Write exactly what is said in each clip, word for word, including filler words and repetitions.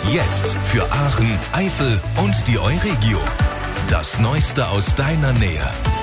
Jetzt für Aachen, Eifel und die Euregio. Das Neueste aus deiner Nähe.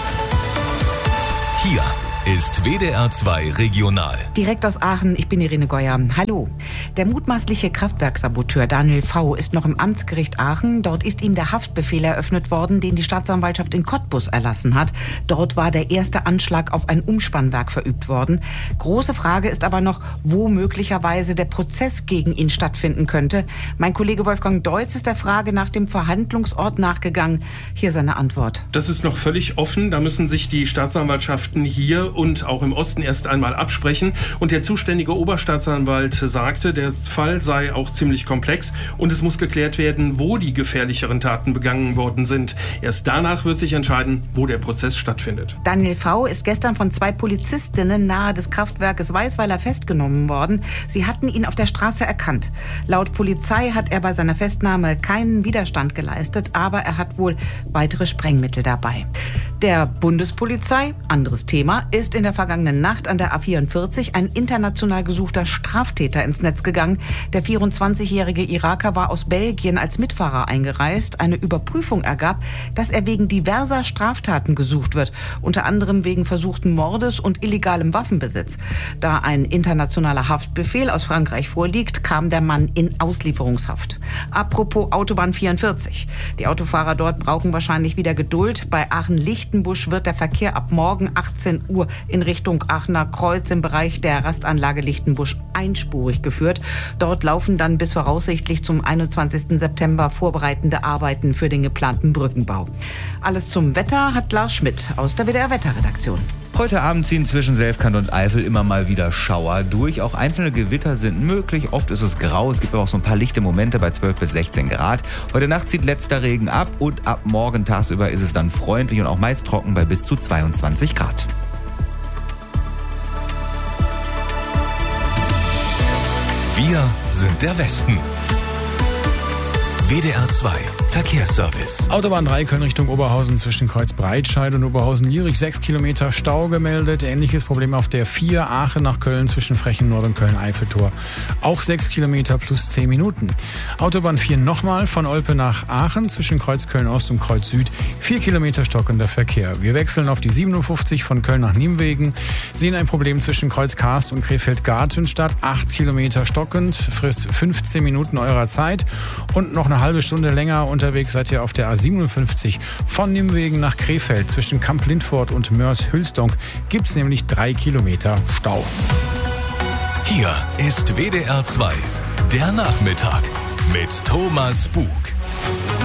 Hier ist W D R zwei Regional. Direkt aus Aachen, ich bin Irene Geuer. Hallo. Der mutmaßliche Kraftwerksaboteur Daniel V. ist noch im Amtsgericht Aachen. Dort ist ihm der Haftbefehl eröffnet worden, den die Staatsanwaltschaft in Cottbus erlassen hat. Dort war der erste Anschlag auf ein Umspannwerk verübt worden. Große Frage ist aber noch, wo möglicherweise der Prozess gegen ihn stattfinden könnte. Mein Kollege Wolfgang Deutz ist der Frage nach dem Verhandlungsort nachgegangen. Hier seine Antwort. Das ist noch völlig offen. Da müssen sich die Staatsanwaltschaften hier und auch im Osten erst einmal absprechen. Und der zuständige Oberstaatsanwalt sagte, der Fall sei auch ziemlich komplex und es muss geklärt werden, wo die gefährlicheren Taten begangen worden sind. Erst danach wird sich entscheiden, wo der Prozess stattfindet. Daniel V. ist gestern von zwei Polizistinnen nahe des Kraftwerkes Weisweiler festgenommen worden. Sie hatten ihn auf der Straße erkannt. Laut Polizei hat er bei seiner Festnahme keinen Widerstand geleistet, aber er hat wohl weitere Sprengmittel dabei. Der Bundespolizei, anderes Thema, ist in der vergangenen Nacht an der A vierundvierzig ein international gesuchter Straftäter ins Netz gegangen. Der vierundzwanzigjährige Iraker war aus Belgien als Mitfahrer eingereist. Eine Überprüfung ergab, dass er wegen diverser Straftaten gesucht wird, unter anderem wegen versuchten Mordes und illegalem Waffenbesitz. Da ein internationaler Haftbefehl aus Frankreich vorliegt, kam der Mann in Auslieferungshaft. Apropos Autobahn vierundvierzig. Die Autofahrer dort brauchen wahrscheinlich wieder Geduld. Bei Aachen-Lichtenbusch wird der Verkehr ab morgen achtzehn Uhr in Richtung Aachener Kreuz im Bereich der Rastanlage Lichtenbusch einspurig geführt. Dort laufen dann bis voraussichtlich zum einundzwanzigsten September vorbereitende Arbeiten für den geplanten Brückenbau. Alles zum Wetter hat Lars Schmidt aus der W D R-Wetterredaktion. Heute Abend ziehen zwischen Selfkant und Eifel immer mal wieder Schauer durch. Auch einzelne Gewitter sind möglich. Oft ist es grau. Es gibt aber auch so ein paar lichte Momente bei zwölf bis sechzehn Grad. Heute Nacht zieht letzter Regen ab und ab morgen tagsüber ist es dann freundlich und auch meist trocken bei bis zu zweiundzwanzig Grad. Wir sind der Westen. W D R zwei Verkehrsservice. Autobahn drei Köln Richtung Oberhausen zwischen Kreuz Breitscheid und Oberhausen-Lierich. sechs Kilometer Stau gemeldet. Ähnliches Problem auf der vier Aachen nach Köln zwischen Frechen Nord und Köln-Eiffeltor. Auch sechs Kilometer plus zehn Minuten. Autobahn vier nochmal von Olpe nach Aachen zwischen Kreuz Köln-Ost und Kreuz Süd. vier Kilometer stockender Verkehr. Wir wechseln auf die siebenundfünfzig von Köln nach Nimwegen. Sehen ein Problem zwischen Kreuz Karst und Krefeld-Gartenstadt. acht Kilometer stockend. Frisst fünfzehn Minuten eurer Zeit. Und noch eine halbe Stunde länger unterwegs seid ihr auf der A siebenundfünfzig von Nimwegen nach Krefeld. Zwischen Kamp-Lindfort und Mörs-Hülsdonk gibt es nämlich drei Kilometer Stau. Hier ist W D R zwei, der Nachmittag mit Thomas Bug.